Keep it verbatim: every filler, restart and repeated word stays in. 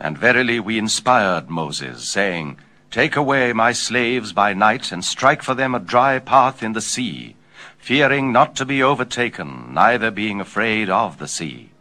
And verily we inspired Moses, saying, Take away my slaves by night, and strike for them a dry path in the sea, fearing not to be overtaken, neither being afraid of the sea.